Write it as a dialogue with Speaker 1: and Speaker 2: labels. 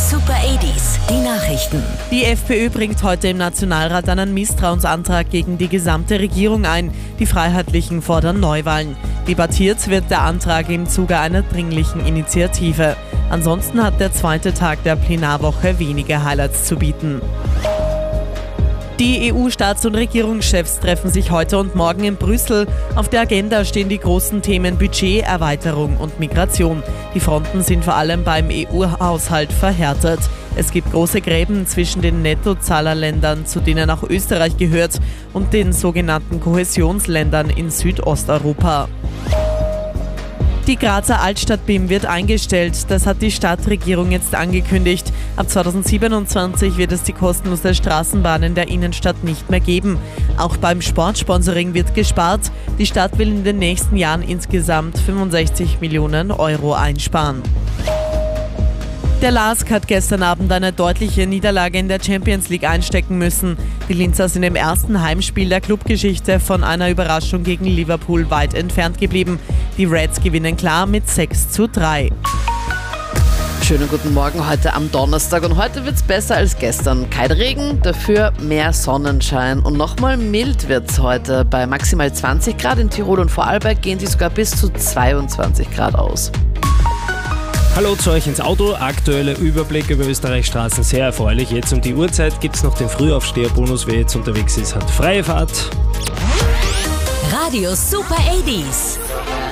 Speaker 1: Super 80s, die Nachrichten.
Speaker 2: Die FPÖ bringt heute im Nationalrat einen Misstrauensantrag gegen die gesamte Regierung ein. Die Freiheitlichen fordern Neuwahlen. Debattiert wird der Antrag im Zuge einer dringlichen Initiative. Ansonsten hat der zweite Tag der Plenarwoche wenige Highlights zu bieten. Die EU-Staats- und Regierungschefs treffen sich heute und morgen in Brüssel. Auf der Agenda stehen die großen Themen Budget, Erweiterung und Migration. Die Fronten sind vor allem beim EU-Haushalt verhärtet. Es gibt große Gräben zwischen den Nettozahlerländern, zu denen auch Österreich gehört, und den sogenannten Kohäsionsländern in Südosteuropa. Die Grazer Altstadt-BIM wird eingestellt. Das hat die Stadtregierung jetzt angekündigt. Ab 2027 wird es die kostenlose Straßenbahn in der Innenstadt nicht mehr geben. Auch beim Sportsponsoring wird gespart. Die Stadt will in den nächsten Jahren insgesamt 65 Millionen Euro einsparen. Der LASK hat gestern Abend eine deutliche Niederlage in der Champions League einstecken müssen. Die Linzer sind im ersten Heimspiel der Clubgeschichte von einer Überraschung gegen Liverpool weit entfernt geblieben. Die Reds gewinnen klar mit 6:3.
Speaker 3: Schönen guten Morgen heute am Donnerstag, und heute wird's besser als gestern. Kein Regen, dafür mehr Sonnenschein und nochmal mild wird's heute. Bei maximal 20 Grad in Tirol und Vorarlberg gehen sie sogar bis zu 22 Grad aus.
Speaker 4: Hallo zu euch ins Auto. Aktueller Überblick über Österreichs Straßen, sehr erfreulich. Jetzt um die Uhrzeit gibt es noch den Frühaufsteherbonus. Wer jetzt unterwegs ist, hat freie Fahrt.
Speaker 1: Radio Super 80s.